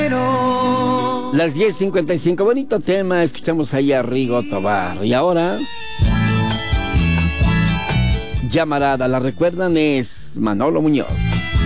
Las 10:55, bonito tema, escuchamos ahí a Rigo Tobar. Y ahora, Llamarada, ¿la recuerdan? Es Manolo Muñoz.